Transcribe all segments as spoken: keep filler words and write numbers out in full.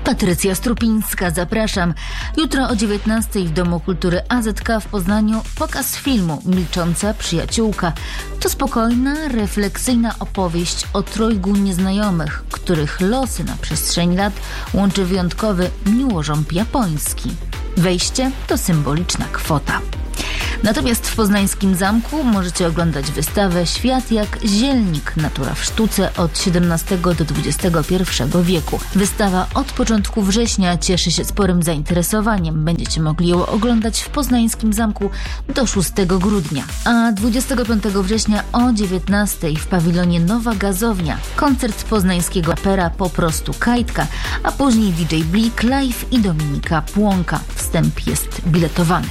Patrycja Strupińska, zapraszam. Jutro o dziewiętnastej w Domu Kultury A Z K w Poznaniu pokaz filmu Milcząca przyjaciółka. To spokojna, refleksyjna opowieść o trojgu nieznajomych, których losy na przestrzeni lat łączy wyjątkowy miłożąb japoński. Wejście to symboliczna kwota. Natomiast w poznańskim zamku możecie oglądać wystawę Świat jak zielnik. Natura w sztuce od siedemnastego do dwudziestego pierwszego wieku. Wystawa od początku września cieszy się sporym zainteresowaniem. Będziecie mogli ją oglądać w poznańskim zamku do szóstego grudnia. A dwudziestego piątego września o dziewiętnastej w pawilonie Nowa Gazownia koncert poznańskiego rapera Po prostu Kajtka, a później D J Blik Live i Dominika Płonka. Wstęp jest biletowany.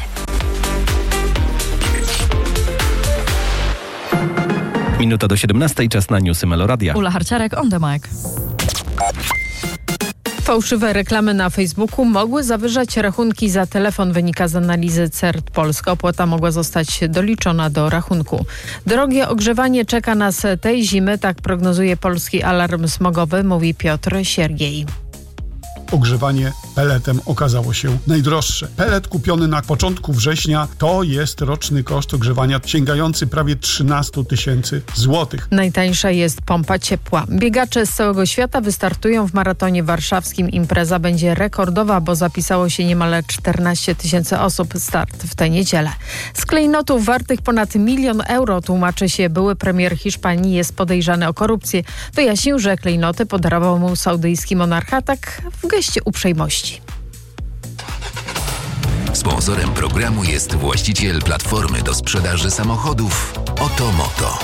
Minuta do siedemnastej, czas na newsy Meloradia. Ula Harciarek, on the mic. Fałszywe reklamy na Facebooku mogły zawyżać rachunki za telefon, wynika z analizy C E R T Polska. Opłata mogła zostać doliczona do rachunku. Drogie ogrzewanie czeka nas tej zimy, tak prognozuje Polski Alarm Smogowy, mówi Piotr Siergiej. Ogrzewanie peletem okazało się najdroższe. Pelet kupiony na początku września to jest roczny koszt ogrzewania sięgający prawie trzynaście tysięcy złotych. Najtańsza jest pompa ciepła. Biegacze z całego świata wystartują w maratonie warszawskim. Impreza będzie rekordowa, bo zapisało się niemal czternaście tysięcy osób. Start w tę niedzielę. Z klejnotów wartych ponad milion euro, tłumaczy się były premier Hiszpanii, jest podejrzany o korupcję. Wyjaśnił, że klejnoty podarował mu saudyjski monarcha, tak w geście uprzejmości. Sponsorem programu jest właściciel platformy do sprzedaży samochodów Oto Moto.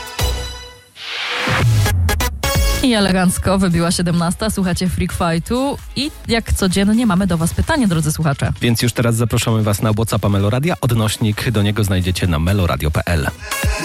I elegancko wybiła siedemnasta, słuchacie Freak Fightu i jak codziennie mamy do was pytanie, drodzy słuchacze. Więc już teraz zapraszamy was na WhatsAppa Meloradia. Odnośnik do niego znajdziecie na meloradio kropka p l.